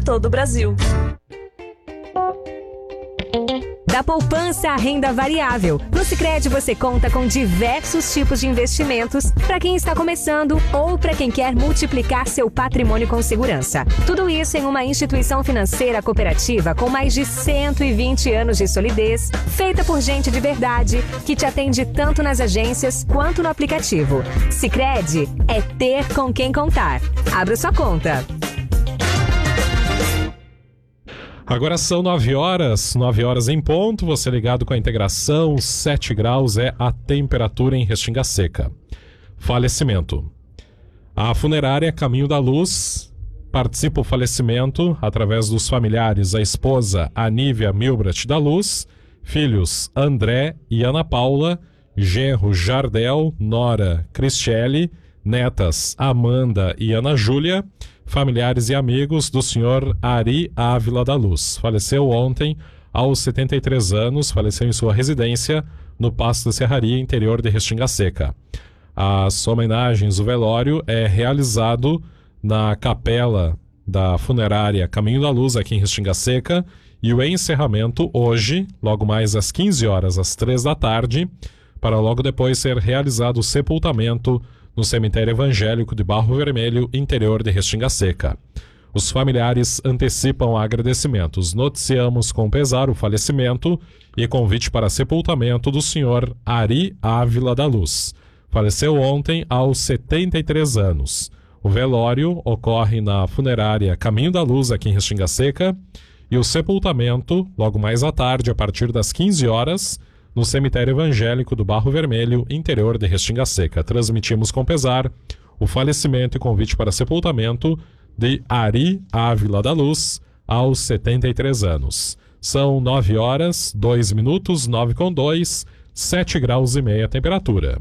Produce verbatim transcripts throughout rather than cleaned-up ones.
todo o Brasil. Da poupança à renda variável, no Sicredi você conta com diversos tipos de investimentos para quem está começando ou para quem quer multiplicar seu patrimônio com segurança. Tudo isso em uma instituição financeira cooperativa com mais de cento e vinte anos de solidez, feita por gente de verdade, que te atende tanto nas agências quanto no aplicativo. Sicredi é ter com quem contar. Abra sua conta. Agora são nove horas, nove horas em ponto, você ligado com a integração, sete graus é a temperatura em Restinga Seca. Falecimento. A funerária Caminho da Luz participa o falecimento através dos familiares, a esposa Anívia Milbrat da Luz, filhos André e Ana Paula, genro Jardel, nora Cristiele, netas Amanda e Ana Júlia, familiares e amigos do senhor Ari Ávila da Luz. Faleceu ontem aos setenta e três anos, faleceu em sua residência no Passo da Serraria, interior de Restinga Seca. As homenagens, o velório é realizado na capela da funerária Caminho da Luz, aqui em Restinga Seca, e o encerramento hoje, logo mais às quinze horas, às três da tarde, para logo depois ser realizado o sepultamento no cemitério evangélico de Barro Vermelho, interior de Restinga Seca. Os familiares antecipam agradecimentos. Noticiamos com pesar o falecimento e convite para sepultamento do senhor Ari Ávila da Luz. Faleceu ontem aos setenta e três anos. O velório ocorre na funerária Caminho da Luz, aqui em Restinga Seca, e o sepultamento, logo mais à tarde, a partir das quinze horas, no cemitério evangélico do Barro Vermelho, interior de Restinga Seca. Transmitimos com pesar o falecimento e convite para sepultamento de Ari Ávila da Luz, aos setenta e três anos. São nove horas, dois minutos, nove com dois, sete graus e meia a temperatura.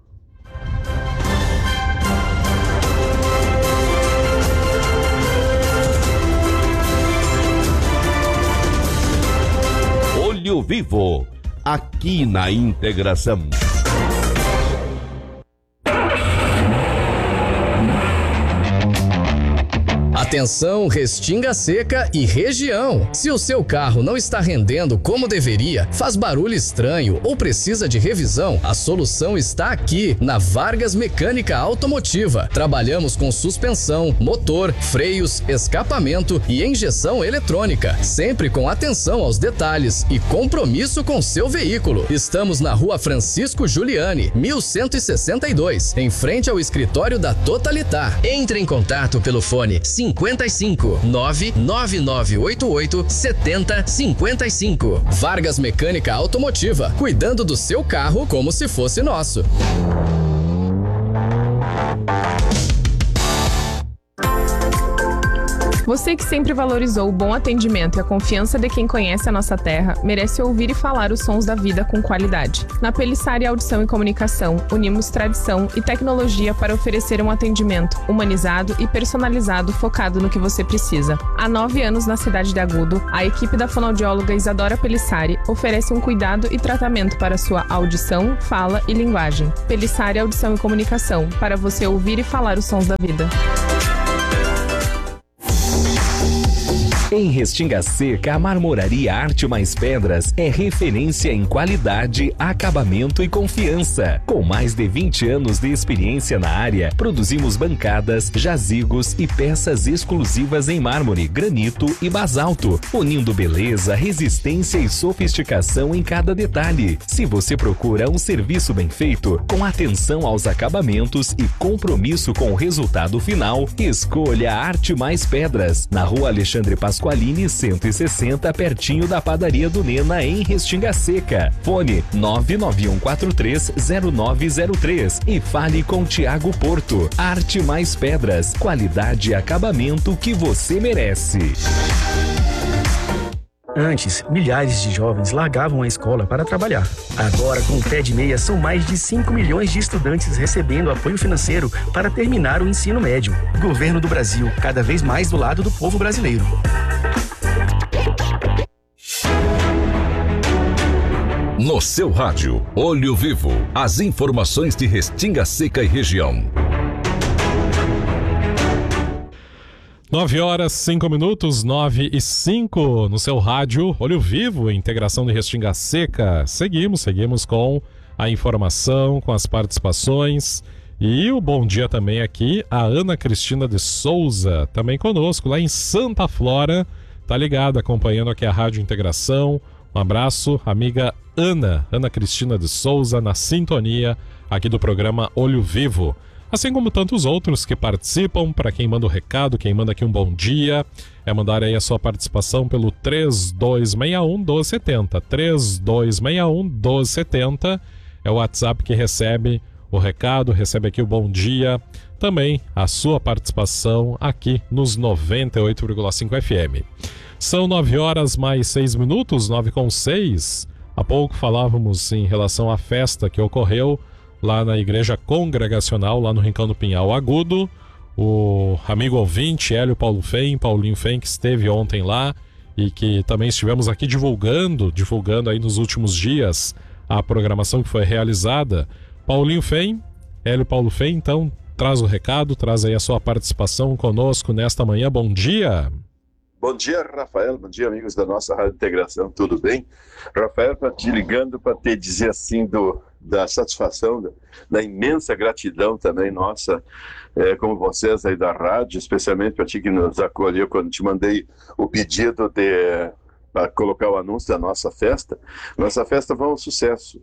Olho Vivo, aqui na Integração. Atenção, Restinga Seca e região. Se o seu carro não está rendendo como deveria, faz barulho estranho ou precisa de revisão, a solução está aqui, na Vargas Mecânica Automotiva. Trabalhamos com suspensão, motor, freios, escapamento e injeção eletrônica, sempre com atenção aos detalhes e compromisso com seu veículo. Estamos na Rua Francisco Giuliani, mil cento e sessenta e dois, em frente ao escritório da Totalitar. Entre em contato pelo fone cinquenta e cinco, nove nove nove oito oito, setenta cinquenta e cinco. Vargas Mecânica Automotiva, cuidando do seu carro como se fosse nosso. Você que sempre valorizou o bom atendimento e a confiança de quem conhece a nossa terra, merece ouvir e falar os sons da vida com qualidade. Na Pelissari Audição e Comunicação, unimos tradição e tecnologia para oferecer um atendimento humanizado e personalizado focado no que você precisa. Há nove anos na cidade de Agudo, a equipe da fonoaudióloga Isadora Pelissari oferece um cuidado e tratamento para sua audição, fala e linguagem. Pelissari Audição e Comunicação, para você ouvir e falar os sons da vida. Em Restinga Seca, a Marmoraria Arte Mais Pedras é referência em qualidade, acabamento e confiança. Com mais de vinte anos de experiência na área, produzimos bancadas, jazigos e peças exclusivas em mármore, granito e basalto, unindo beleza, resistência e sofisticação em cada detalhe. Se você procura um serviço bem feito, com atenção aos acabamentos e compromisso com o resultado final, escolha a Arte Mais Pedras, na Rua Alexandre Pascoal Pasqualini cento e sessenta, pertinho da Padaria do Nena, em Restinga Seca. Fone nove nove um quatro três zero nove zero três e fale com Tiago Porto. Arte Mais Pedras, qualidade e acabamento que você merece. Antes, milhares de jovens largavam a escola para trabalhar. Agora, com o Pé de Meia, são mais de cinco milhões de estudantes recebendo apoio financeiro para terminar o ensino médio. Governo do Brasil, cada vez mais do lado do povo brasileiro. No seu rádio, Olho Vivo, as informações de Restinga Seca e região. nove horas, cinco minutos, nove e cinco no seu rádio Olho Vivo, integração de Restinga Seca. Seguimos, seguimos com a informação, com as participações e o bom dia também aqui, a Ana Cristina de Souza, também conosco lá em Santa Flora, tá ligada, acompanhando aqui a Rádio Integração. Um abraço, amiga Ana, Ana Cristina de Souza, na sintonia aqui do programa Olho Vivo. Assim como tantos outros que participam, para quem manda o recado, quem manda aqui um bom dia, é mandar aí a sua participação pelo três dois seis um, um dois sete zero. três dois seis um, um dois sete zero é o WhatsApp que recebe o recado, recebe aqui o bom dia, também a sua participação aqui nos noventa e oito vírgula cinco F M. São nove horas mais seis minutos, nove com seis. Há pouco falávamos em relação à festa que ocorreu lá na Igreja Congregacional, lá no Rincão do Pinhal Agudo. O amigo ouvinte, Hélio Paulo Fem, Paulinho Fem, que esteve ontem lá e que também estivemos aqui divulgando, divulgando aí nos últimos dias a programação que foi realizada. Paulinho Fem, Hélio Paulo Fem, então traz o recado, traz aí a sua participação conosco nesta manhã. Bom dia! Bom dia, Rafael. Bom dia, amigos da nossa Rádio Integração. Tudo bem? Rafael, para te ligando para te dizer assim do, da satisfação, da, da imensa gratidão também nossa, é, como vocês aí da rádio, especialmente para ti que nos acolheu quando te mandei o pedido de para colocar o anúncio da nossa festa. Nossa festa foi um sucesso.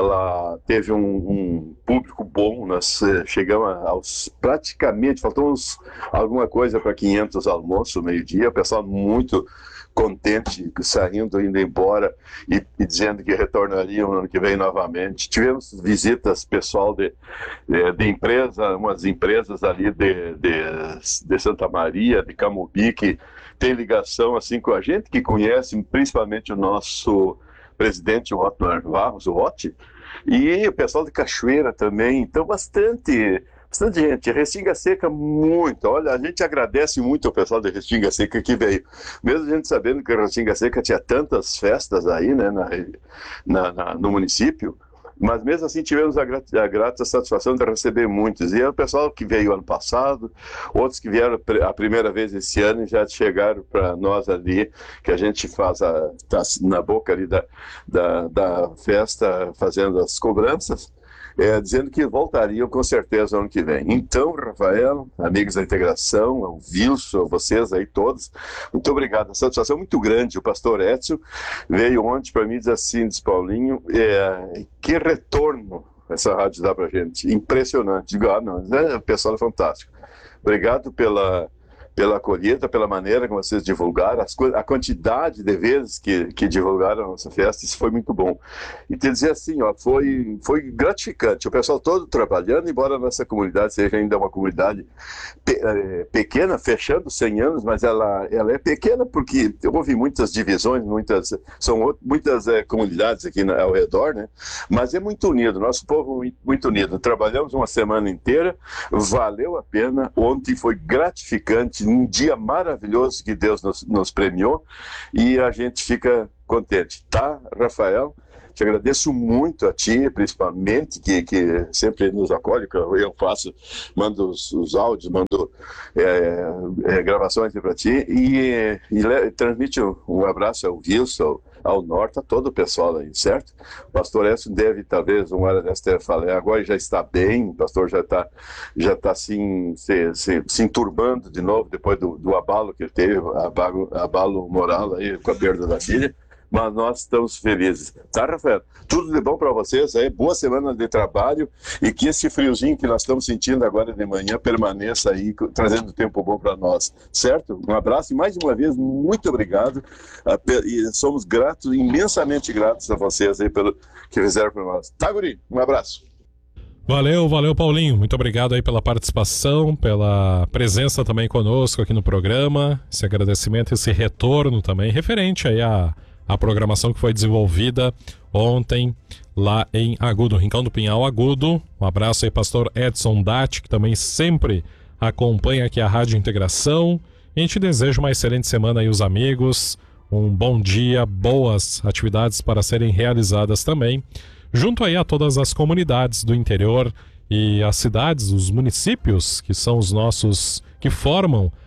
Ela teve um, um público bom, nós chegamos aos praticamente, faltou uns, alguma coisa para quinhentos almoços, meio-dia, o pessoal muito contente, saindo, indo embora e, e dizendo que retornariam no ano que vem novamente. Tivemos visitas pessoal de, de, de empresa, umas empresas ali de, de, de Santa Maria, de Camobi, que tem ligação assim com a gente, que conhece principalmente o nosso presidente, o Otto Barros, o Otti, e o pessoal de Cachoeira também. Então, bastante, bastante gente. Restinga Seca, muito. Olha, a gente agradece muito ao pessoal de Restinga Seca que veio. Mesmo a gente sabendo que a Restinga Seca tinha tantas festas aí, né, na, na, na, no município, mas mesmo assim tivemos a grata, a grata satisfação de receber muitos. E é o pessoal que veio ano passado, outros que vieram a primeira vez esse ano e já chegaram para nós ali, que a gente faz a, tá na boca ali da, da, da festa, fazendo as cobranças, é, dizendo que voltariam com certeza ano que vem. Então, Rafael, amigos da Integração, o Wilson, vocês aí todos, muito obrigado. A satisfação é muito grande. O pastor Edson veio ontem para mim e disse assim, diz Paulinho, é, que retorno essa rádio dá para gente. Impressionante. Digo, ah, não, o pessoal é fantástico. Obrigado pela... pela acolhida, pela maneira como vocês divulgaram, as, a quantidade de vezes que, que divulgaram a nossa festa, isso foi muito bom. E te dizer assim, ó, foi, foi gratificante, o pessoal todo trabalhando, embora a nossa comunidade seja ainda uma comunidade pe, é, pequena, fechando cem anos, mas ela, ela é pequena porque houve muitas divisões, muitas, são muitas é, comunidades aqui na, ao redor, né? Mas é muito unido, nosso povo muito unido. Trabalhamos uma semana inteira, valeu a pena, ontem foi gratificante, um dia maravilhoso que Deus nos, nos premiou e a gente fica contente, tá, Rafael? Te agradeço muito a ti, principalmente, que, que sempre nos acolhe, que eu faço, mando os, os áudios, mando é, é, gravações para ti e, e, e transmite um, um abraço ao Wilson, ao Norte, a todo o pessoal aí, certo? O pastor Edson deve, talvez, uma hora dessa falar, agora já está bem, o pastor já está já tá, assim, se, se, se enturbando de novo, depois do, do abalo que ele teve, abalo, abalo moral aí, com a perda da filha, mas nós estamos felizes. Tá, Rafael? Tudo de bom para vocês aí, boa semana de trabalho e que esse friozinho que nós estamos sentindo agora de manhã permaneça aí, trazendo tempo bom para nós, certo? Um abraço e mais uma vez, muito obrigado e somos gratos, imensamente gratos a vocês aí pelo que fizeram para nós. Tá, guri? Um abraço. Valeu, valeu, Paulinho. Muito obrigado aí pela participação, pela presença também conosco aqui no programa, esse agradecimento, esse retorno também, referente aí a a programação que foi desenvolvida ontem lá em Agudo, Rincão do Pinhal Agudo. Um abraço aí, pastor Edson Datti, que também sempre acompanha aqui a Rádio Integração. E a gente deseja uma excelente semana aí os amigos, um bom dia, boas atividades para serem realizadas também, junto aí a todas as comunidades do interior e as cidades, os municípios, que são os nossos, que formam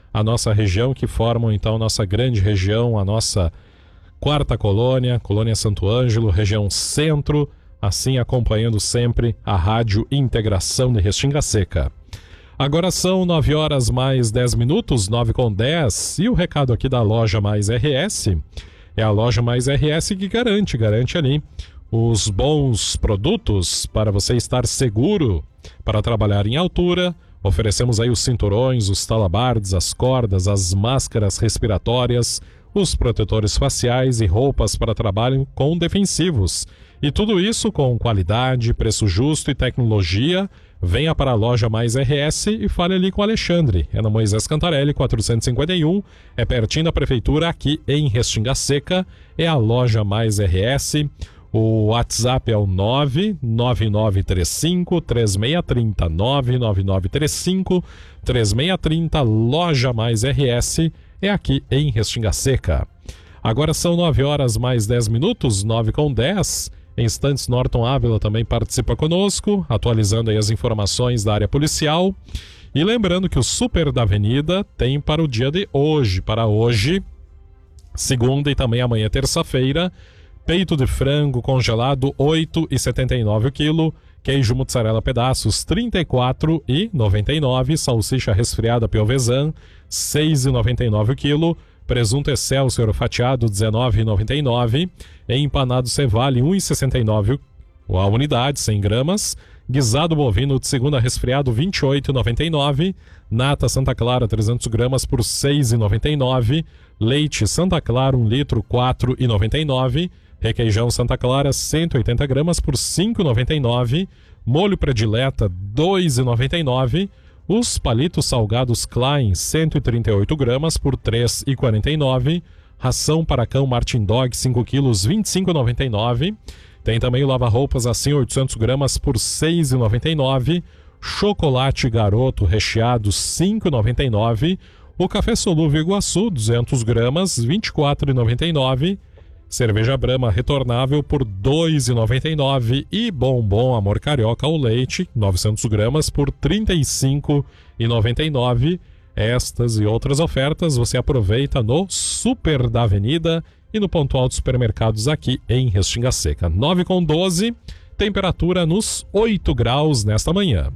a nossa região, que formam então a nossa grande região, a nossa quarta colônia, Colônia Santo Ângelo, região centro, assim acompanhando sempre a Rádio Integração de Restinga Seca. Agora são nove horas mais dez minutos, nove com dez, e o recado aqui da Loja Mais R S, é a Loja Mais R S que garante, garante ali os bons produtos para você estar seguro para trabalhar em altura. Oferecemos aí os cinturões, os talabardes, as cordas, as máscaras respiratórias, os protetores faciais e roupas para trabalho com defensivos. E tudo isso com qualidade, preço justo e tecnologia. Venha para a Loja Mais R S e fale ali com o Alexandre. É na Moisés Cantarelli, quatrocentos e cinquenta e um, é pertinho da Prefeitura, aqui em Restinga Seca. É a Loja Mais R S. O WhatsApp é o nove nove nove três cinco três seis três zero, nove nove nove três cinco três seis três zero. Loja Mais R S é aqui em Restinga Seca. Agora são nove horas mais dez minutos, nove com dez. Em instantes, Norton Ávila também participa conosco, atualizando aí as informações da área policial. E lembrando que o Super da Avenida tem para o dia de hoje, para hoje, segunda e também amanhã, terça-feira, peito de frango congelado, oito reais e setenta e nove centavos o quilo. Queijo mussarela pedaços, trinta e quatro reais e noventa e nove centavos. Salsicha resfriada Piovesan, seis reais e noventa e nove centavos o quilo. Presunto Excelsior fatiado, dezenove reais e noventa e nove centavos. Empanado Cevale, um real e sessenta e nove centavos a unidade, cem gramas. Guisado bovino de segunda resfriado, vinte e oito reais e noventa e nove centavos. Nata Santa Clara, trezentos gramas por seis reais e noventa e nove centavos. Leite Santa Clara, um litro, quatro reais e noventa e nove centavos. Requeijão Santa Clara, cento e oitenta gramas por cinco reais e noventa e nove centavos. Molho Predileta, dois reais e noventa e nove centavos. Os palitos salgados Klein, cento e trinta e oito gramas por três reais e quarenta e nove centavos. Ração para cão Martin Dog, cinco quilos, vinte e cinco reais e noventa e nove centavos. Tem também o lava-roupas assim, oitocentos gramas por seis reais e noventa e nove centavos. Chocolate Garoto recheado, cinco reais e noventa e nove centavos. O café solúvel Iguaçu, duzentos gramas, vinte e quatro reais e noventa e nove centavos. Cerveja Brahma retornável por dois reais e noventa e nove centavos. E bombom Amor Carioca ao leite, novecentos gramas por trinta e cinco reais e noventa e nove centavos. Estas e outras ofertas você aproveita no Super da Avenida e no Pontual dos Supermercados aqui em Restinga Seca. nove com doze, temperatura nos oito graus nesta manhã.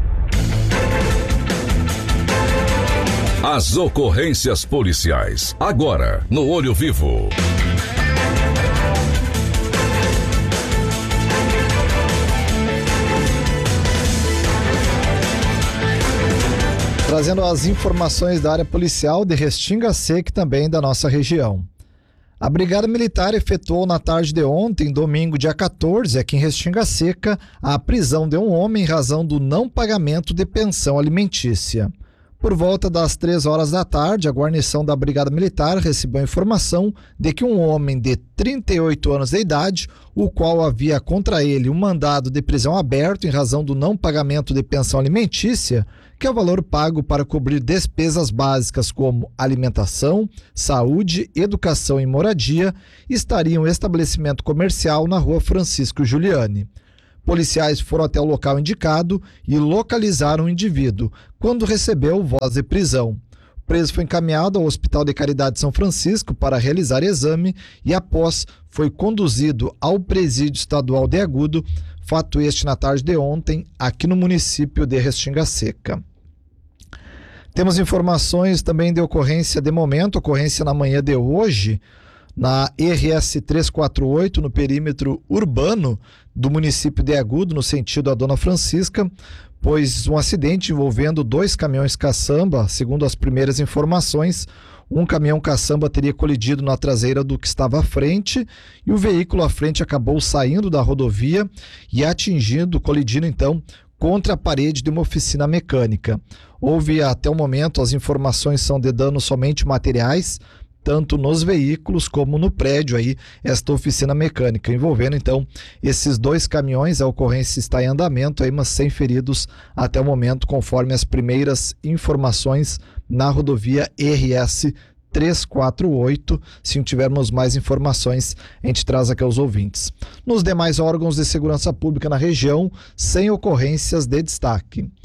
As ocorrências policiais, agora no Olho Vivo. Trazendo as informações da área policial de Restinga Seca e também da nossa região. A Brigada Militar efetuou na tarde de ontem, domingo dia quatorze, aqui em Restinga Seca, a prisão de um homem em razão do não pagamento de pensão alimentícia. Por volta das três horas da tarde, a guarnição da Brigada Militar recebeu a informação de que um homem de trinta e oito anos de idade, o qual havia contra ele um mandado de prisão aberto em razão do não pagamento de pensão alimentícia, que é o valor pago para cobrir despesas básicas como alimentação, saúde, educação e moradia, estaria em um estabelecimento comercial na rua Francisco Giuliani. Policiais foram até o local indicado e localizaram o indivíduo, quando recebeu voz de prisão. O preso foi encaminhado ao Hospital de Caridade São Francisco para realizar exame e, após, foi conduzido ao Presídio Estadual de Agudo, fato este na tarde de ontem, aqui no município de Restinga Seca. Temos informações também de ocorrência de momento, ocorrência na manhã de hoje, na R S trezentos e quarenta e oito, no perímetro urbano do município de Agudo, no sentido da Dona Francisca, pois um acidente envolvendo dois caminhões caçamba, segundo as primeiras informações, um caminhão caçamba teria colidido na traseira do que estava à frente e o veículo à frente acabou saindo da rodovia e atingindo, colidindo então, contra a parede de uma oficina mecânica. Houve até o momento, as informações são de danos somente materiais, tanto nos veículos como no prédio aí, esta oficina mecânica, envolvendo então esses dois caminhões. A ocorrência está em andamento aí, mas sem feridos até o momento, conforme as primeiras informações na rodovia R S trezentos e quarenta e oito. Se tivermos mais informações, a gente traz aqui aos ouvintes. Nos demais órgãos de segurança pública na região, sem ocorrências de destaque.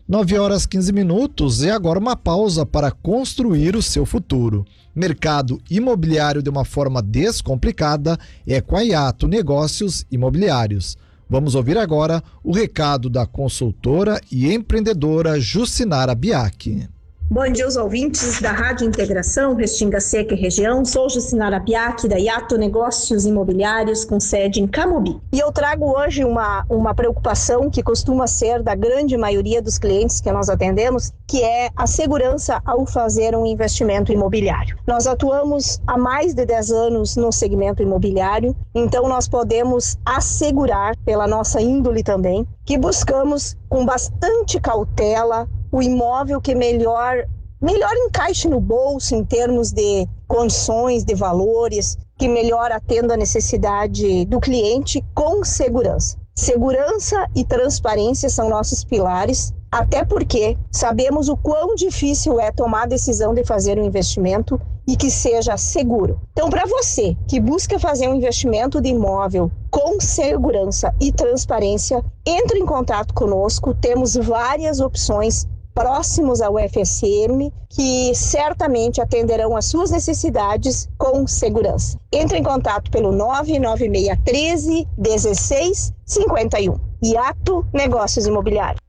nove horas e quinze minutos e agora uma pausa para construir o seu futuro. Mercado imobiliário de uma forma descomplicada é com a Iato Negócios Imobiliários. Vamos ouvir agora o recado da consultora e empreendedora Jucinara Biaki. Bom dia aos ouvintes da Rádio Integração, Restinga Seca e Região. Sou Jucinara Biaki, da Iato Negócios Imobiliários, com sede em Camobi. E eu trago hoje uma, uma preocupação que costuma ser da grande maioria dos clientes que nós atendemos, que é a segurança ao fazer um investimento imobiliário. Nós atuamos há mais de dez anos no segmento imobiliário, então nós podemos assegurar, pela nossa índole também, que buscamos com bastante cautela o imóvel que melhor, melhor encaixe no bolso em termos de condições, de valores, que melhor atenda a necessidade do cliente com segurança. Segurança e transparência são nossos pilares, até porque sabemos o quão difícil é tomar a decisão de fazer um investimento e que seja seguro. Então, para você que busca fazer um investimento de imóvel com segurança e transparência, entre em contato conosco, temos várias opções próximos ao F S M, que certamente atenderão às suas necessidades com segurança. Entre em contato pelo nove nove seis um três, um seis cinco um. Iato Negócios Imobiliários.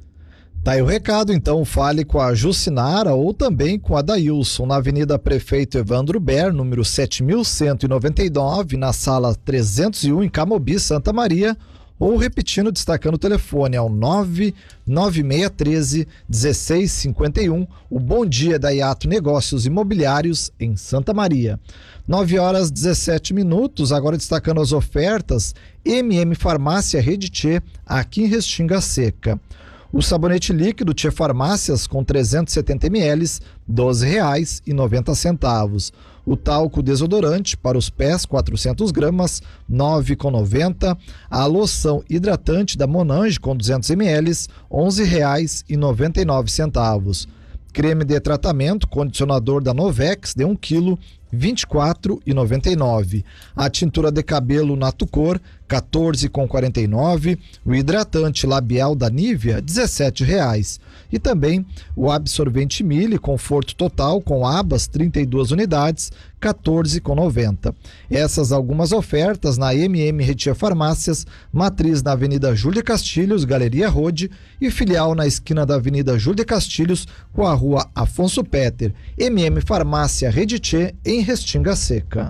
Tá aí o recado, então fale com a Jucinara ou também com a Dailson, na Avenida Prefeito Evandro Ber, número sete mil cento e noventa e nove, na sala trezentos e um, em Camobi, Santa Maria, ou repetindo, destacando o telefone ao nove nove seis um três, um seis cinco um, o Bom Dia da Iato Negócios Imobiliários em Santa Maria. nove horas e dezessete minutos, agora destacando as ofertas, M M Farmácia Rede Tchê, aqui em Restinga Seca. O sabonete líquido Tchê Farmácias com trezentos e setenta mililitros, doze reais e noventa centavos. O talco desodorante para os pés, quatrocentas gramas, nove reais e noventa centavos. A loção hidratante da Monange com duzentos mililitros, onze reais e noventa e nove centavos. Creme de tratamento, condicionador da Novex de um quilo, vinte e quatro reais e noventa e nove centavos. A tintura de cabelo Natucor, quatorze reais e quarenta e nove centavos. O hidratante labial da Nivea, dezessete reais. E também o absorvente Mille Conforto Total com abas, trinta e duas unidades, quatorze reais e noventa centavos. Essas algumas ofertas na M M Retia Farmácias, matriz na Avenida Júlia Castilhos, Galeria Rode, e filial na esquina da Avenida Júlia Castilhos com a Rua Afonso Peter. M M Farmácia Rede Tchê, em Restinga Seca.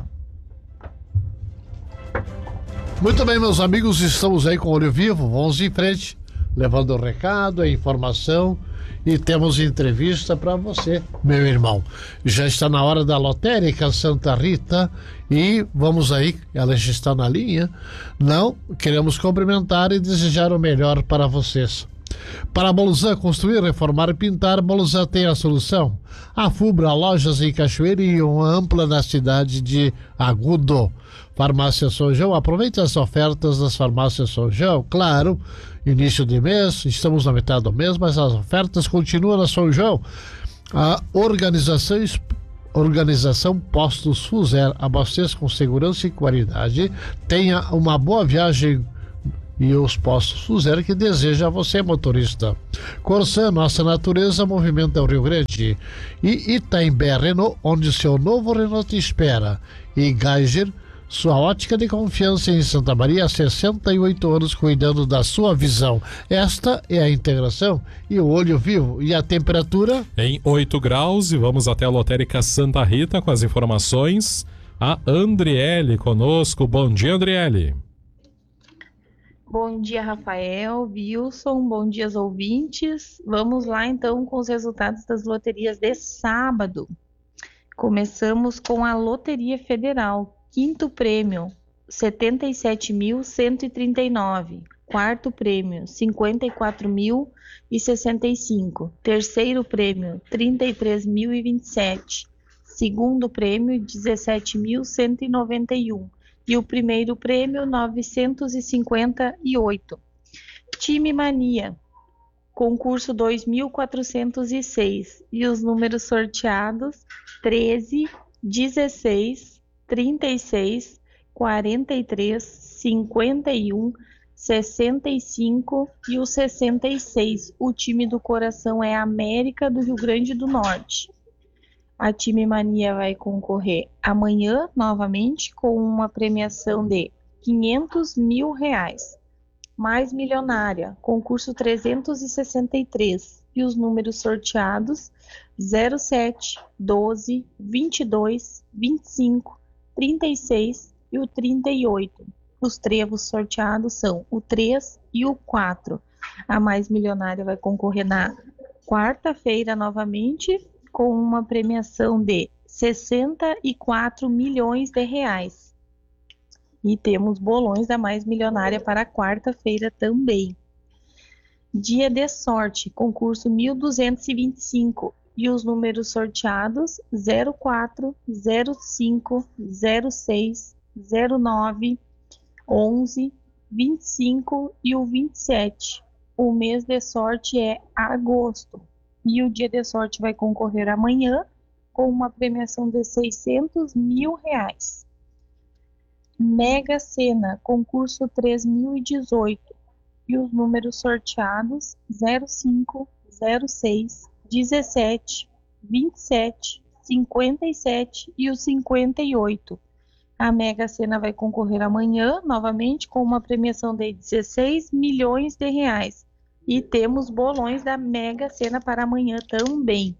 Muito bem, meus amigos, estamos aí com o Olho Vivo, vamos em frente, levando o recado, a informação, e temos entrevista para você, meu irmão. Já está na hora da Lotérica Santa Rita e vamos aí, ela já está na linha. Não, queremos cumprimentar e desejar o melhor para vocês. Para a Bolzan construir, reformar e pintar, Bolzan tem a solução. A Fubra, lojas em Cachoeira e uma ampla na cidade de Agudo. Farmácia São João, aproveite as ofertas das farmácias São João. Claro, início de mês, estamos na metade do mês, mas as ofertas continuam na São João. A organização, organização Postos Fuser abastece com segurança e qualidade. Tenha uma boa viagem e os postos Fuser que deseja a você, motorista. Corsã, nossa natureza movimenta o Rio Grande. E Itaimbé Renault, onde seu novo Renault te espera. E Geiger, sua ótica de confiança em Santa Maria há sessenta e oito anos cuidando da sua visão. Esta é a integração e o Olho Vivo. E a temperatura? Em oito graus, e vamos até a Lotérica Santa Rita com as informações. A Andriele conosco. Bom dia, Andriele. Bom dia, Rafael, Wilson, bom dia aos ouvintes. Vamos lá então com os resultados das loterias de sábado. Começamos com a Loteria Federal. Quinto prêmio, setenta e sete mil cento e trinta e nove. Quarto prêmio, cinquenta e quatro mil e sessenta e cinco. Terceiro prêmio, trinta e três mil e vinte e sete. Segundo prêmio, dezessete mil cento e noventa e um. E o primeiro prêmio, novecentos e cinquenta e oito. Time Mania, concurso dois mil quatrocentos e seis. E os números sorteados, treze, dezesseis, trinta e seis, quarenta e três, cinquenta e um, sessenta e cinco e o sessenta e seis. O time do coração é a América do Rio Grande do Norte. A Time Mania vai concorrer amanhã, novamente, com uma premiação de quinhentos mil reais. Mais milionária, concurso trezentos e sessenta e três. E os números sorteados, zero sete, doze, vinte e dois, vinte e cinco, trinta e seis e o trinta e oito. Os trevos sorteados são o três e o quatro. A mais milionária vai concorrer na quarta-feira, novamente, com uma premiação de sessenta e quatro milhões de reais. E temos bolões da mais milionária para quarta-feira também. Dia de sorte, concurso mil duzentos e vinte e cinco. E os números sorteados, zero quatro, zero cinco, zero seis, zero nove, onze, vinte e cinco e o vinte e sete. O mês de sorte é agosto. E o dia de sorte vai concorrer amanhã com uma premiação de seiscentos mil reais. Mega Sena, concurso três mil e dezoito. E os números sorteados, zero cinco, zero seis, dezessete, vinte e sete, cinquenta e sete e o cinquenta e oito. A Mega Sena vai concorrer amanhã, novamente, com uma premiação de dezesseis milhões de reais. E temos bolões da Mega Sena para amanhã também.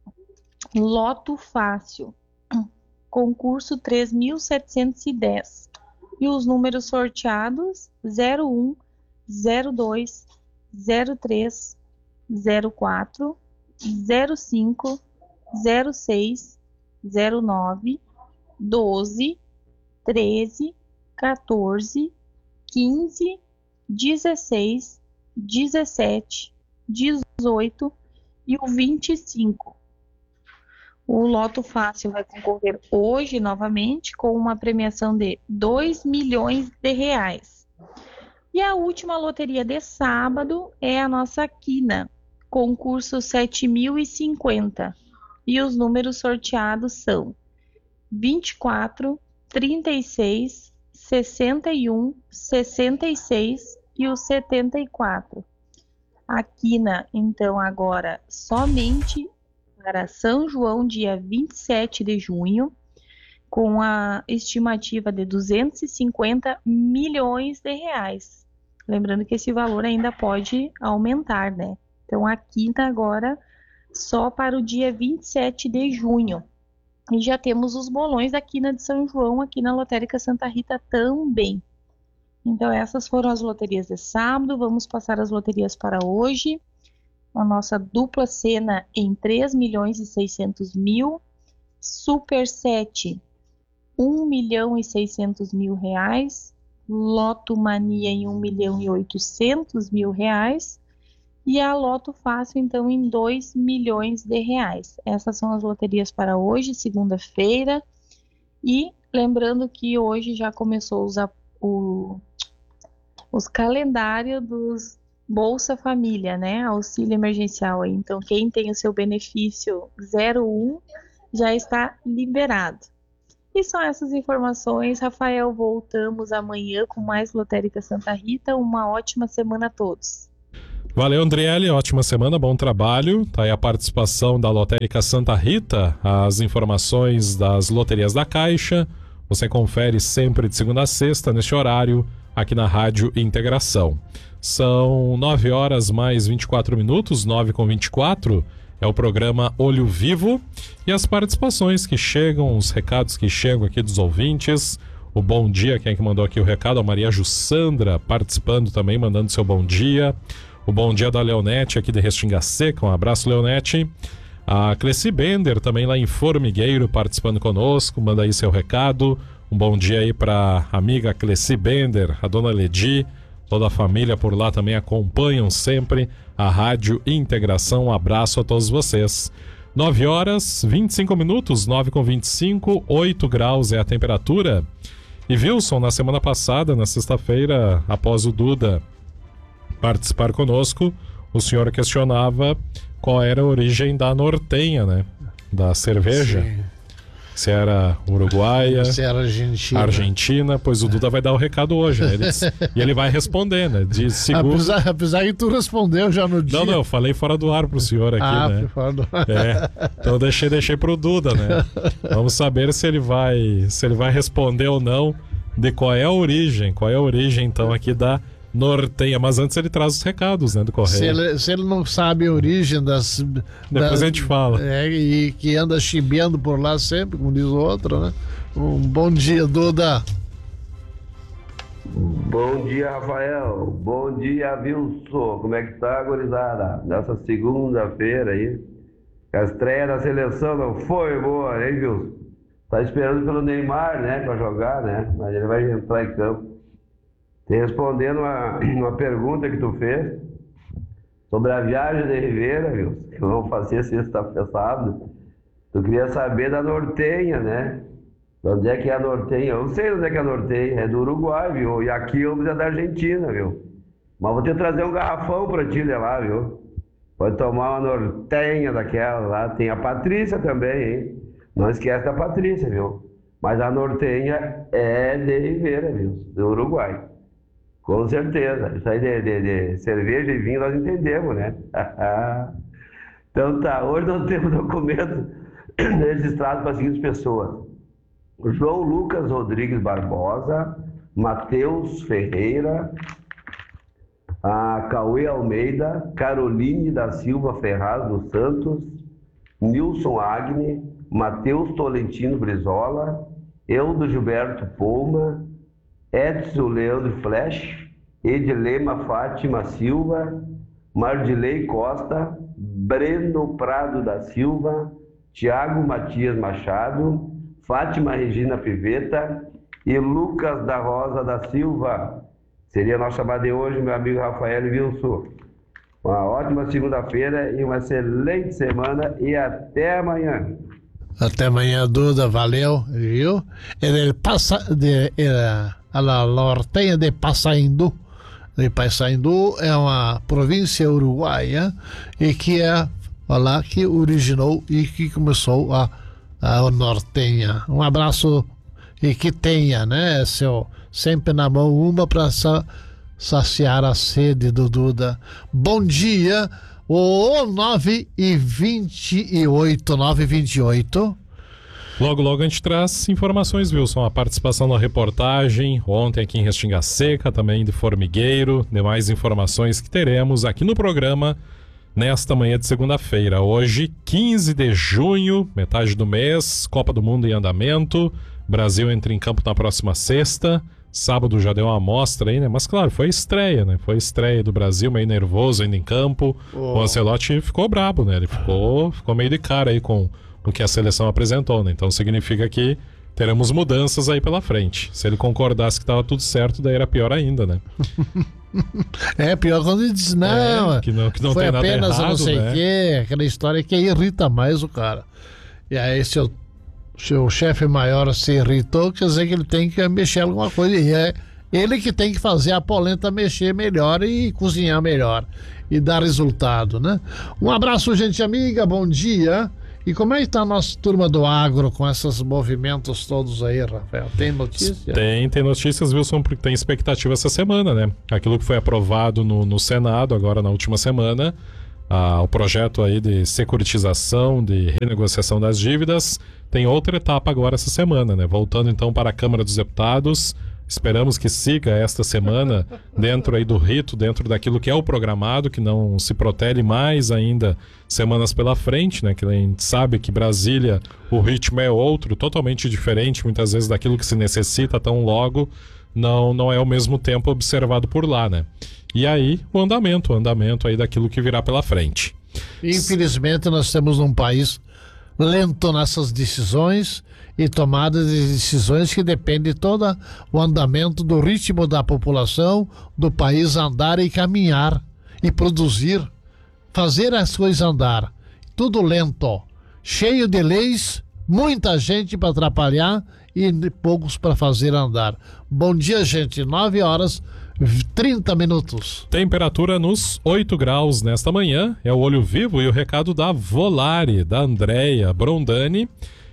Loto Fácil, concurso três mil setecentos e dez. E os números sorteados, zero um, zero dois, zero três, zero quatro, zero cinco, zero seis, zero nove, doze, treze, quatorze, quinze, dezesseis, dezessete, dezoito e o vinte e cinco. O Loto Fácil vai concorrer hoje novamente com uma premiação de dois milhões de reais. E a última loteria de sábado é a nossa Quina, concurso sete mil e cinquenta. E os números sorteados são vinte e quatro, trinta e seis, sessenta e um, sessenta e seis e o setenta e quatro. A Quina, então, agora somente para São João, dia vinte e sete de junho, com a estimativa de duzentos e cinquenta milhões de reais. Lembrando que esse valor ainda pode aumentar, né? Então, a Quina agora só para o dia vinte e sete de junho. E já temos os bolões da Quina de São João aqui na Lotérica Santa Rita também. Então, essas foram as loterias de sábado. Vamos passar as loterias para hoje. A nossa dupla Sena em três milhões e seiscentos mil. Super sete, um milhão e seiscentos mil reais. Loto Mania em um milhão e oitocentos mil reais. E a Loto Fácil, então, em dois milhões de reais. Essas são as loterias para hoje, segunda-feira. E lembrando que hoje já começou os, o, os calendários dos Bolsa Família, né? Auxílio emergencial aí. Então, quem tem o seu benefício zero um já está liberado. E são essas informações, Rafael. Voltamos amanhã com mais Lotérica Santa Rita. Uma ótima semana a todos. Valeu, Andriele, ótima semana, bom trabalho. Tá aí a participação da Lotérica Santa Rita, as informações das loterias da Caixa. Você confere sempre de segunda a sexta, neste horário, aqui na Rádio Integração. São nove horas mais vinte e quatro minutos, nove com vinte e quatro. É o programa Olho Vivo. E as participações que chegam, os recados que chegam aqui dos ouvintes. O bom dia, quem é que mandou aqui o recado? A Maria Jussandra participando também, mandando seu bom dia. O bom dia da Leonete aqui de Restinga Seca, um abraço, Leonete. A Cleci Bender também lá em Formigueiro participando conosco, manda aí seu recado. Um bom dia aí para a amiga Cleci Bender, a dona Ledi, toda a família por lá também acompanham sempre a Rádio Integração. Um abraço a todos vocês. nove horas, vinte e cinco minutos, nove com vinte e cinco, oito graus é a temperatura. E Wilson, na semana passada, na sexta-feira, após o Duda participar conosco, o senhor questionava qual era a origem da nortenha, né? Da cerveja. Sim. se era Uruguaia, se era Argentina. Argentina, pois o Duda vai dar o recado hoje, né? Ele, e ele vai responder, né? De seguro... apesar, apesar que tu respondeu já no dia. Não, não, eu falei fora do ar pro senhor aqui, ah, né? Fora do ar. É, então eu deixei, deixei pro Duda, né? Vamos saber se ele vai, se ele vai responder ou não de qual é a origem, qual é a origem, então, aqui da Nortenha. Mas antes ele traz os recados, né, do Correio. Se ele, se ele não sabe a origem das... Depois das, a gente fala. É, e que anda chimbendo por lá sempre, como diz o outro, né? Um bom dia, Duda. Bom dia, Rafael. Bom dia, Wilson. Como é que tá, gurizada? Nessa segunda-feira aí, a estreia da seleção não foi boa, hein, Wilson? Tá esperando pelo Neymar, né, pra jogar, né? Mas ele vai entrar em campo. Te respondendo uma, uma pergunta que tu fez sobre a viagem de Ribeira, Wilson, que vamos fazer sexta-feira, sábado. Tu queria saber da Nortenha, né? De onde é que é a Nortenha? Eu não sei onde é que é a Nortenha, é do Uruguai, viu? E aqui eu é da Argentina, viu? Mas vou ter que trazer um garrafão pra ti lá, viu? Pode tomar uma Nortenha daquela lá. Tem a Patrícia também, hein? Não esquece da Patrícia, viu? Mas a Nortenha é de Ribeira, viu? Do Uruguai. Com certeza. Isso aí de, de, de cerveja e vinho nós entendemos, né? Então tá, hoje nós temos documento registrado para as seguintes pessoas: João Lucas Rodrigues Barbosa, Matheus Ferreira, a Cauê Almeida, Caroline da Silva Ferraz dos Santos, Nilson Agne, Matheus Tolentino Brizola, Eudo Gilberto Poma, Edson Leandro Flesch, Edilema Fátima Silva, Mardilei Costa, Breno Prado da Silva, Tiago Matias Machado, Fátima Regina Piveta e Lucas da Rosa da Silva. Seria a nossa chamada de hoje, meu amigo Rafael e Wilson. Uma ótima segunda-feira e uma excelente semana e até amanhã. Até amanhã, Duda, valeu, viu? Ele passa de era a Nortenha de Paissandu. De Paissandu é uma província uruguaia e que é lá que originou e que começou a, a Nortenha. Um abraço e que tenha, né, seu, sempre na mão uma para sa, saciar a sede do Duda. Bom dia. O nove e vinte e oito, nove e vinte e oito. Logo, logo a gente traz informações, Wilson. A participação na reportagem, ontem aqui em Restinga Seca, também de Formigueiro, demais informações que teremos aqui no programa nesta manhã de segunda-feira. Hoje, quinze de junho, metade do mês, Copa do Mundo em andamento. Brasil entra em campo na próxima sexta. Sábado já deu uma amostra aí, né? Mas claro, foi estreia, né? Foi estreia do Brasil, meio nervoso ainda em campo. Oh. O Ancelotti ficou brabo, né? Ele ficou, ficou meio de cara aí com o que a seleção apresentou, né? Então significa que teremos mudanças aí pela frente. Se ele concordasse que estava tudo certo, daí era pior ainda, né? É, pior quando ele diz, não, é, que não, que não foi tem nada apenas errado, não sei o né? quê, aquela história que irrita mais o cara. E aí se eu se o chefe maior se irritou, quer dizer que ele tem que mexer alguma coisa. E é ele que tem que fazer a polenta mexer melhor e cozinhar melhor. E dar resultado, né? Um abraço, gente amiga, bom dia. E como é que tá a nossa turma do agro com esses movimentos todos aí, Rafael? Tem notícia? Tem, tem notícias, Wilson, porque tem expectativa essa semana, né? Aquilo que foi aprovado no, no Senado agora na última semana, ah, o projeto aí de securitização, de renegociação das dívidas, tem outra etapa agora essa semana, né? Voltando então para a Câmara dos Deputados, esperamos que siga esta semana dentro aí do rito, dentro daquilo que é o programado, que não se protele mais ainda semanas pela frente, né? Que a gente sabe que Brasília, o ritmo é outro, totalmente diferente, muitas vezes daquilo que se necessita tão logo, não, não é o mesmo tempo observado por lá, né? E aí, o andamento, o andamento aí daquilo que virá pela frente. Infelizmente, nós temos um país lento nessas decisões e tomada de decisões que depende todo o andamento do ritmo da população, do país andar e caminhar e produzir, fazer as coisas andar. Tudo lento, cheio de leis, muita gente para atrapalhar e poucos para fazer andar. Bom dia, gente, nove horas trinta minutos. Temperatura nos oito graus nesta manhã. É o Olho Vivo e o recado da Volare, da Andréia Brondani.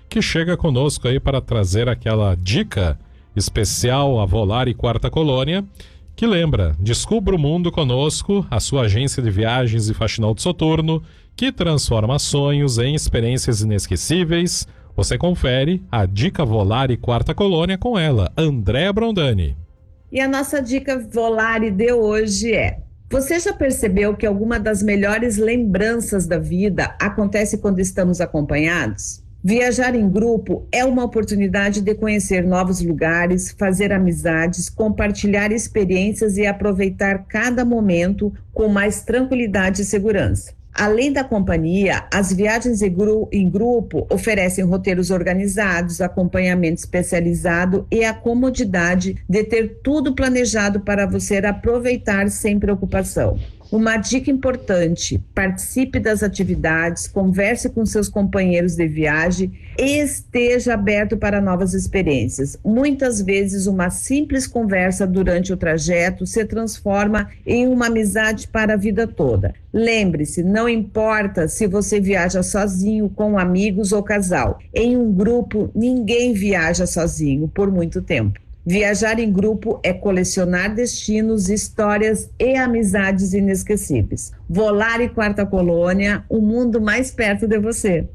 que chega conosco aí para trazer aquela dica especial a Volare Quarta Colônia, que lembra, descubra o mundo conosco, a sua agência de viagens e faxinal de soturno, que transforma sonhos em experiências inesquecíveis. Você confere a dica Volare Quarta Colônia com ela, Andréa Brondani. E a nossa dica Volare de hoje é: você já percebeu que alguma das melhores lembranças da vida acontece quando estamos acompanhados? Viajar em grupo é uma oportunidade de conhecer novos lugares, fazer amizades, compartilhar experiências e aproveitar cada momento com mais tranquilidade e segurança. Além da companhia, as viagens em, gru- em grupo oferecem roteiros organizados, acompanhamento especializado e a comodidade de ter tudo planejado para você aproveitar sem preocupação. Uma dica importante: participe das atividades, converse com seus companheiros de viagem e esteja aberto para novas experiências. Muitas vezes, uma simples conversa durante o trajeto se transforma em uma amizade para a vida toda. Lembre-se, não importa se você viaja sozinho, com amigos ou casal. Em um grupo, ninguém viaja sozinho por muito tempo. Viajar em grupo é colecionar destinos, histórias e amizades inesquecíveis. Volare Quarta Colônia, o mundo mais perto de você.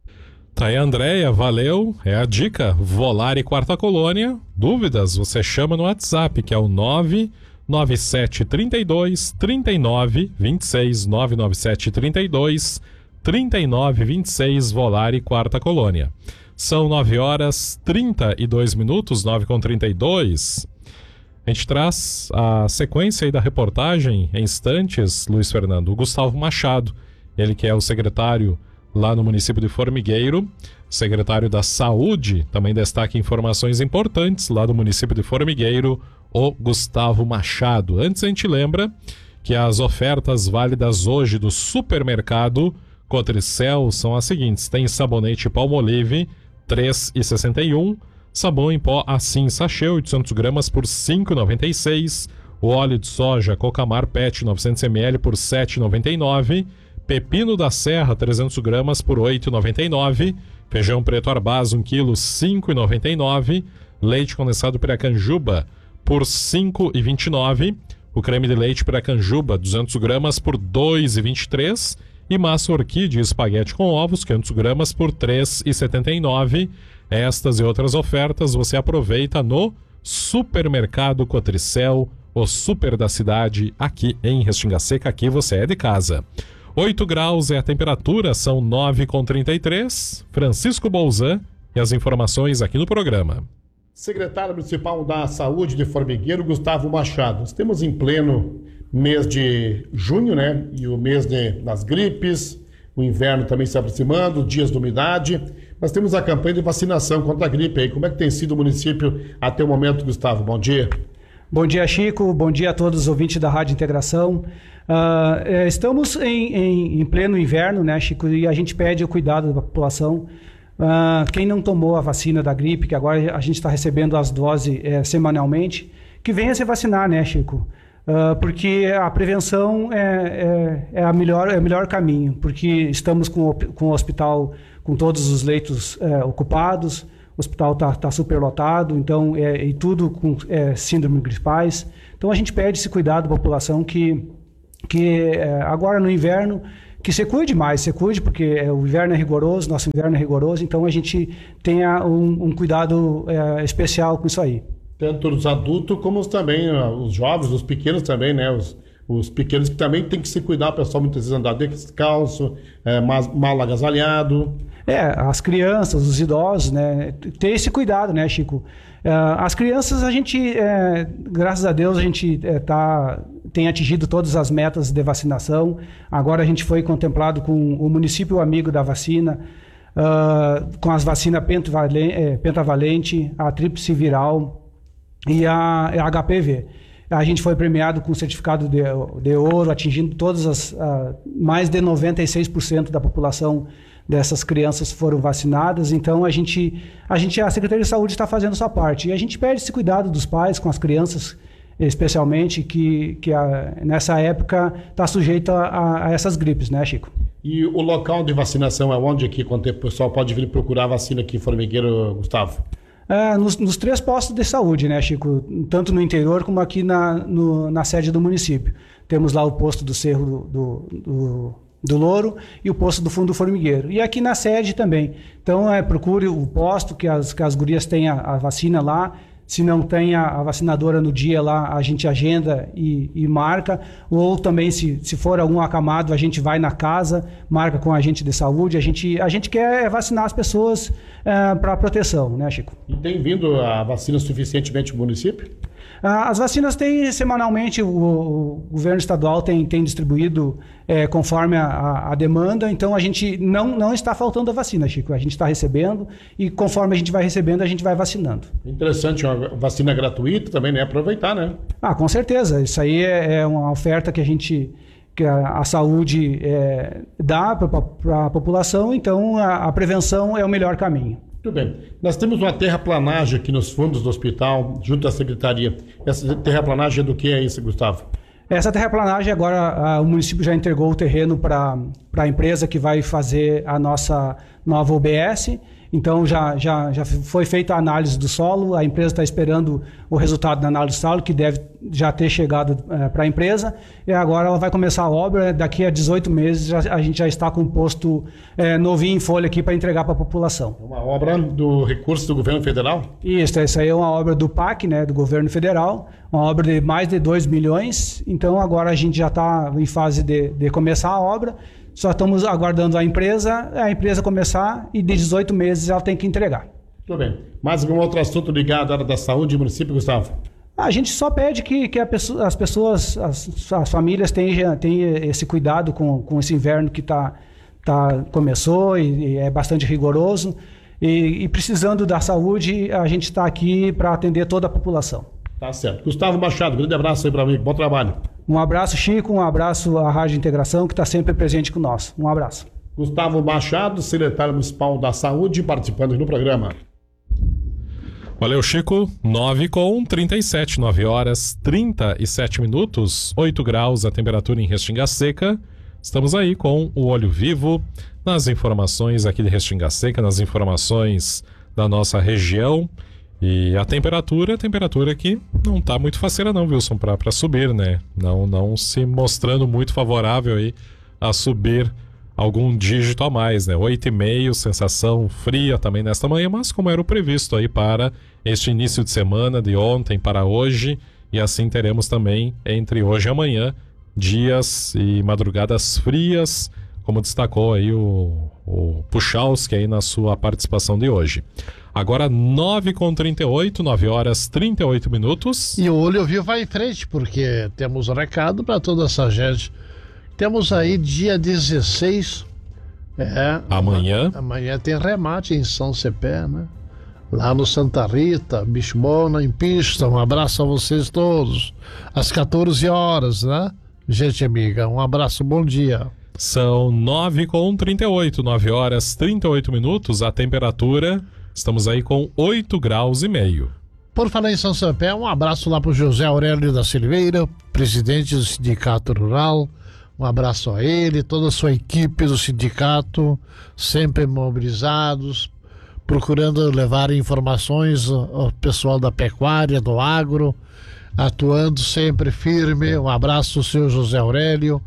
Tá aí, Andréia, valeu. É a dica Volare Quarta Colônia. Dúvidas? Você chama no WhatsApp, que é o nove nove sete três dois, três nove dois seis, nove nove sete três dois, três nove dois seis, Volare Quarta Colônia. São nove horas e trinta e dois minutos, nove com trinta e dois. A gente traz a sequência aí da reportagem em instantes, Luiz Fernando. O Gustavo Machado, ele que é o secretário lá no município de Formigueiro, secretário da Saúde, também destaca informações importantes lá do município de Formigueiro, o Gustavo Machado. Antes a gente lembra que as ofertas válidas hoje do supermercado Cotricel são as seguintes: tem sabonete Palmolive três reais e sessenta e um, sabão em pó Assim sachê oitocentos gramas por cinco reais e noventa e seis, o óleo de soja Cocamar Pet novecentos mililitros por sete reais e noventa e nove, pepino da Serra trezentos gramas por oito reais e noventa e nove, feijão preto Arbaz um quilo cinco reais e noventa e nove, leite condensado Piracanjuba por cinco reais e vinte e nove, o creme de leite Piracanjuba duzentos gramas por dois reais e vinte e três, e massa orquídea e espaguete com ovos quinhentos gramas por três reais e setenta e nove. Estas e outras ofertas você aproveita no Supermercado Cotricel, o super da cidade, aqui em Restinga Seca. Aqui você é de casa. oito graus é a temperatura, são nove com trinta e três. Francisco Bolzan e as informações aqui no programa. Secretário Municipal da Saúde de Formigueiro, Gustavo Machado. Estamos em pleno mês de junho, né? E o mês de, das gripes, o inverno também se aproximando, dias de umidade. Nós temos a campanha de vacinação contra a gripe aí. Como é que tem sido o município até o momento, Gustavo? Bom dia. Bom dia, Chico. Bom dia a todos os ouvintes da Rádio Integração. Uh, estamos em, em, em pleno inverno, né, Chico? E a gente pede o cuidado da população. Uh, quem não tomou a vacina da gripe, que agora a gente está recebendo as doses é, semanalmente, que venha se vacinar, né, Chico? Uh, porque a prevenção é, é, é, a melhor, é o melhor caminho, porque estamos com, com o hospital com todos os leitos é, ocupados, o hospital está tá superlotado, então, é, e tudo com é, síndrome gripais. Então a gente pede esse cuidado da população que, que é, agora no inverno, que se cuide mais, se cuide, porque é, o inverno é rigoroso, nosso inverno é rigoroso, então a gente tenha um, um cuidado é, especial com isso aí. Tanto os adultos como os, também os jovens, os pequenos também, né? Os, os pequenos que também tem que se cuidar, o pessoal muitas vezes andar descalço, é, mal, mal agasalhado. É, as crianças, os idosos, né? Ter esse cuidado, né, Chico? As crianças, a gente, é, graças a Deus, a gente é, tá, tem atingido todas as metas de vacinação. Agora a gente foi contemplado com o município amigo da vacina, uh, com as vacinas pentavalente, é, pentavalente, a tríplice viral e a, a H P V. A gente foi premiado com certificado de, de ouro, atingindo todas as... Uh, mais de noventa e seis por cento da população dessas crianças foram vacinadas. Então, a gente, a, gente, a Secretaria de Saúde está fazendo a sua parte. E a gente pede esse cuidado dos pais com as crianças, especialmente, que, que a, nessa época está sujeita a, a essas gripes, né, Chico? E o local de vacinação é onde aqui, quando o pessoal pode vir procurar a vacina aqui em Formigueiro, Gustavo? É, nos, nos três postos de saúde, né, Chico? Tanto no interior como aqui na, no, na sede do município. Temos lá o posto do Cerro do, do, do, do Louro e o posto do Fundo do Formigueiro. E aqui na sede também. Então, é, procure o posto, que as, que as gurias tenham a, a vacina lá. Se não tem a, a vacinadora no dia lá, a gente agenda e, e marca. Ou também, se, se for algum acamado, a gente vai na casa, marca com a agente de saúde. A gente, a gente quer vacinar as pessoas é, para proteção, né, Chico? E tem vindo a vacina suficientemente no município? As vacinas têm semanalmente, o, o governo estadual tem, tem distribuído é, conforme a, a demanda, então a gente não, não está faltando a vacina, Chico. A gente está recebendo e conforme a gente vai recebendo, a gente vai vacinando. Interessante, uma vacina gratuita também, né? Aproveitar, né? Ah, com certeza. Isso aí é, é uma oferta que a gente, que a, a saúde é, dá para a população, então a, a prevenção é o melhor caminho. Muito bem. Nós temos uma terraplanagem aqui nos fundos do hospital, junto à secretaria. Essa terraplanagem é do que é isso, Gustavo? Essa terraplanagem agora, a, o município já entregou o terreno para a empresa que vai fazer a nossa nova U B S. Então já, já, já foi feita a análise do solo, a empresa está esperando o resultado da análise do solo, que deve já ter chegado é, para a empresa, e agora ela vai começar a obra, daqui a dezoito meses já, a gente já está com um posto é, novinho em folha aqui para entregar para a população. Uma obra do recurso do governo federal? Isso, essa aí é uma obra do P A C, né, do governo federal, uma obra de mais de dois milhões, então agora a gente já está em fase de, de começar a obra. Só estamos aguardando a empresa, a empresa começar e de dezoito meses ela tem que entregar. Tudo bem. Mais algum outro assunto ligado à área da saúde do município, Gustavo? A gente só pede que, que a pessoa, as pessoas, as, as famílias tenham, tenham esse cuidado com, com esse inverno que tá, tá, começou e, e é bastante rigoroso. E, e precisando da saúde, a gente está aqui para atender toda a população. Tá certo. Gustavo Machado, grande abraço aí para mim. Bom trabalho. Um abraço, Chico, um abraço à Rádio Integração, que está sempre presente com nós. Um abraço. Gustavo Machado, secretário municipal da Saúde, participando no programa. Valeu, Chico. nove com trinta e sete, nove horas trinta e sete minutos, oito graus a temperatura em Restinga Seca. Estamos aí com o Olho Vivo nas informações aqui de Restinga Seca, nas informações da nossa região. E a temperatura, a temperatura aqui não está muito faceira não, Wilson, para subir, né? Não, não se mostrando muito favorável aí a subir algum dígito a mais, né? oito e meio, sensação fria também nesta manhã, mas como era o previsto aí para este início de semana, de ontem para hoje, e assim teremos também entre hoje e amanhã dias e madrugadas frias, como destacou aí o, o Puchalski aí na sua participação de hoje. Agora nove com trinta e oito, nove horas trinta e oito minutos. E o Olho Vivo vai em frente, porque temos um recado para toda essa gente. Temos aí dia dezesseis. É, amanhã. Amanhã tem remate em São Cepé, né? Lá no Santa Rita, Bichmona em pista. Um abraço a vocês todos. Às quatorze horas, né? Gente amiga, um abraço, bom dia. São nove com trinta e oito, nove horas trinta e oito minutos. A temperatura, estamos aí com oito graus e meio. Por falar em São Cepé, um abraço lá para o José Aurélio da Silveira, presidente do Sindicato Rural. Um abraço a ele, toda a sua equipe do sindicato, sempre mobilizados, procurando levar informações ao pessoal da pecuária, do agro, atuando sempre firme. Um abraço ao seu José Aurélio,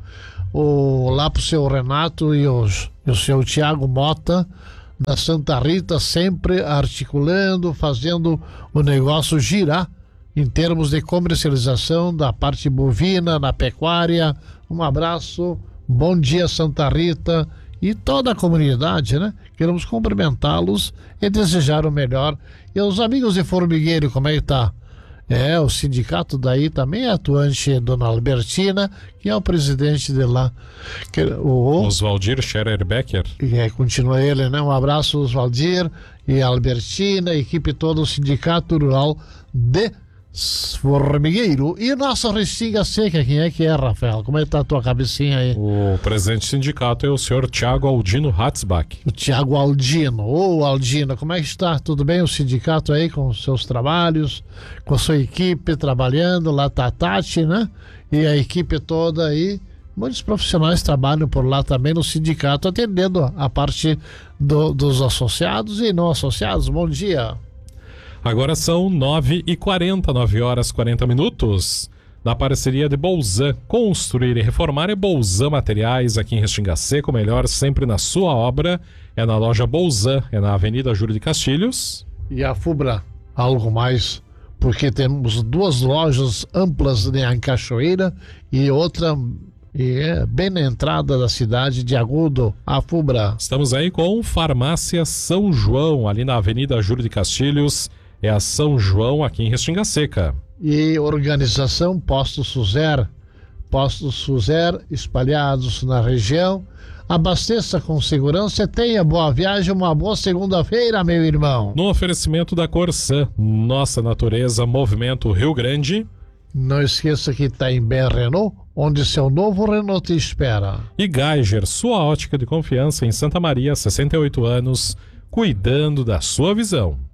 o, lá para o seu Renato e, os, e o seu Tiago Mota, da Santa Rita, sempre articulando, fazendo o negócio girar em termos de comercialização da parte bovina, na pecuária. Um abraço, bom dia Santa Rita e toda a comunidade, né? Queremos cumprimentá-los e desejar o melhor. E os amigos de Formigueiro, como é que tá? É, o sindicato daí também é atuante, Dona Albertina, que é o presidente de lá. Que, o Oswaldir Scherer Becker. E aí continua ele, né? Um abraço, Oswaldir e a Albertina, a equipe toda do Sindicato Rural de Formigueiro. E nossa Restinga Seca, quem é que é, Rafael? Como é que tá a tua cabecinha aí? O presidente do sindicato é o senhor Tiago Aldino Hatzbach. O Tiago Aldino. Ô, Aldino, como é que está? Tudo bem o sindicato aí com os seus trabalhos, com a sua equipe trabalhando, lá tá a Tati, né? E a equipe toda aí muitos profissionais trabalham por lá também no sindicato, atendendo a parte do, dos associados e não associados. Bom dia. Agora são nove e quarenta, nove horas e quarenta minutos. Na parceria de Bolzan, construir e reformar é Bolzan Materiais, aqui em Restinga Seca, o melhor sempre na sua obra. É na loja Bolzan, é na Avenida Júlio de Castilhos. E a Fubra, algo mais, porque temos duas lojas amplas em Cachoeira e outra e é bem na entrada da cidade de Agudo, a Fubra. Estamos aí com Farmácia São João, ali na Avenida Júlio de Castilhos. É a São João, aqui em Restinga Seca. E organização Postos Suzer, Postos Suzer espalhados na região. Abasteça com segurança e tenha boa viagem, uma boa segunda-feira, meu irmão. No oferecimento da Corsã, Nossa Natureza, Movimento Rio Grande. Não esqueça que está em Ben Renault, onde seu novo Renault te espera. E Geiger, sua ótica de confiança em Santa Maria, sessenta e oito anos, cuidando da sua visão.